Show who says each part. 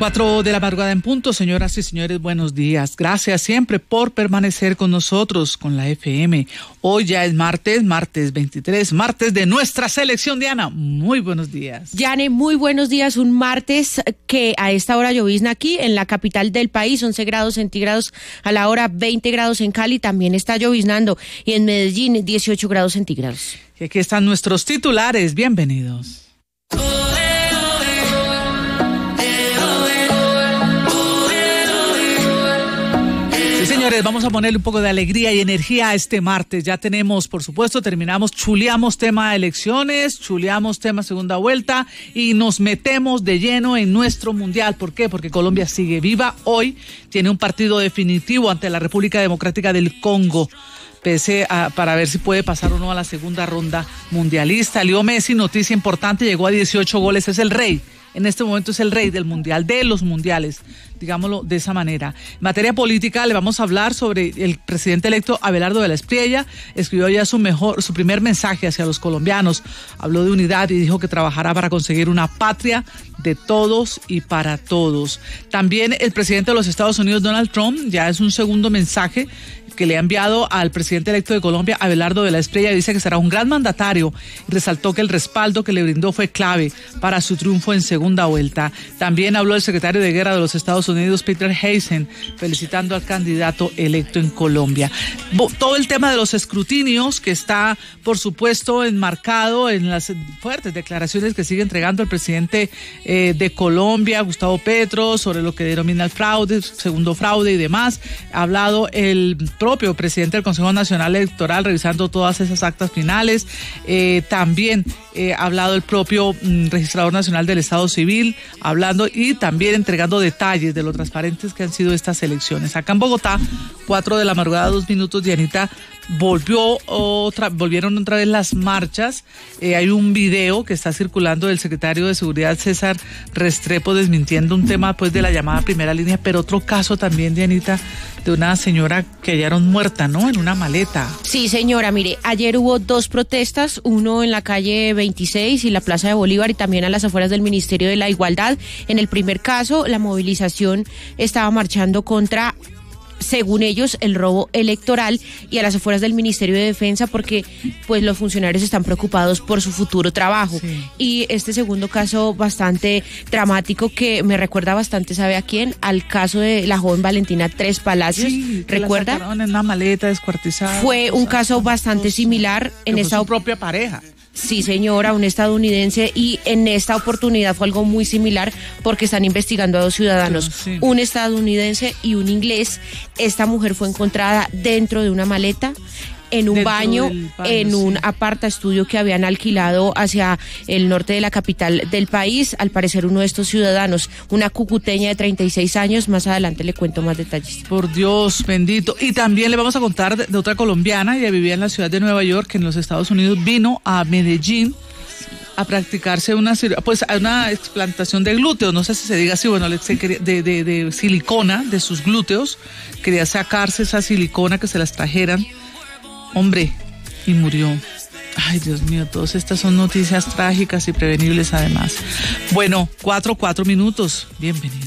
Speaker 1: 4 de la madrugada en punto, señoras y señores, buenos días. Gracias siempre por permanecer con nosotros, con la FM. Hoy ya es martes 23, martes de nuestra selección, Diana. Muy buenos días.
Speaker 2: Yane, muy buenos días. Un martes que a esta hora llovizna aquí en la capital del país, 11 grados centígrados a la hora, 20 grados en Cali, también está lloviznando. Y en Medellín, 18 grados centígrados.
Speaker 1: Y aquí están nuestros titulares. Bienvenidos. Señores, vamos a ponerle un poco de alegría y energía a este martes. Ya tenemos, por supuesto, chuleamos tema de elecciones, chuleamos tema segunda vuelta y nos metemos de lleno en nuestro mundial. ¿Por qué? Porque Colombia sigue viva. Hoy tiene un partido definitivo ante la República Democrática del Congo, para ver si puede pasar o no a la segunda ronda mundialista. Leo Messi, noticia importante, llegó a 18 goles, es el rey. En este momento es el rey del mundial, de los mundiales, digámoslo de esa manera. En materia política le vamos a hablar sobre el presidente electo Abelardo de la Espriella. Escribió ya su primer mensaje hacia los colombianos. Habló de unidad y dijo que trabajará para conseguir una patria de todos y para todos. También el presidente de los Estados Unidos, Donald Trump, ya es un segundo mensaje que le ha enviado al presidente electo de Colombia, Abelardo de la Espriella. Dice que será un gran mandatario y resaltó que el respaldo que le brindó fue clave para su triunfo en segunda vuelta. También habló el secretario de Guerra de los Estados Unidos, Peter Hegseth, felicitando al candidato electo en Colombia. Todo el tema de los escrutinios que está, por supuesto, enmarcado en las fuertes declaraciones que sigue entregando el presidente de Colombia, Gustavo Petro, sobre lo que denomina el fraude, segundo fraude y demás. Ha hablado el propio presidente del Consejo Nacional Electoral revisando todas esas actas finales. También ha hablado el propio registrador nacional del Estado Civil, hablando y también entregando detalles de lo transparentes que han sido estas elecciones. Acá en Bogotá, 4 de la madrugada, 2 minutos, Dianita, volvieron otra vez las marchas. Hay un video que está circulando del secretario de Seguridad, César Restrepo, desmintiendo un tema pues de la llamada primera línea, pero otro caso también, Dianita, de una señora que hallaron muerta, ¿no? En una maleta.
Speaker 2: Sí, señora, mire, ayer hubo 2 protestas, uno en la calle 26 y la Plaza de Bolívar y también a las afueras del Ministerio de la Igualdad. En el primer caso, la movilización estaba marchando contra, según ellos, el robo electoral, y a las afueras del Ministerio de Defensa porque pues los funcionarios están preocupados por su futuro trabajo. Sí. Y este segundo caso bastante dramático que me recuerda bastante, ¿sabe a quién? Al caso de la joven Valentina Tres Palacios. Sí, ¿recuerda?
Speaker 1: La sacaron en una maleta descuartizada.
Speaker 2: Fue un caso bastante similar en esta
Speaker 1: su propia pareja.
Speaker 2: Sí, señora, un estadounidense, y en esta oportunidad fue algo muy similar porque están investigando a 2 ciudadanos, sí. Un estadounidense y un inglés. Esta mujer fue encontrada dentro de una maleta, en un baño, en un aparta estudio que habían alquilado hacia el norte de la capital del país. Al parecer uno de estos ciudadanos, una cucuteña de 36 años, más adelante le cuento más detalles.
Speaker 1: Por Dios bendito. Y también le vamos a contar de otra colombiana, ella vivía en la ciudad de Nueva York, que en los Estados Unidos vino a Medellín a practicarse una explantación de glúteos, no sé si se diga así, bueno, de silicona de sus glúteos, quería sacarse esa silicona, que se las trajeran. Hombre, y murió. Ay, Dios mío, todas estas son noticias trágicas y prevenibles además. Bueno, 4 minutos. Bienvenido.